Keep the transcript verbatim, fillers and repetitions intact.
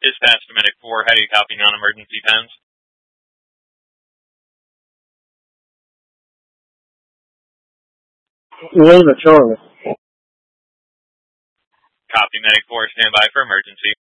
Dispatch to Medic four, how do you copy non-emergency pens? Lima, Charlie. Copy, Medic four, stand by for emergency.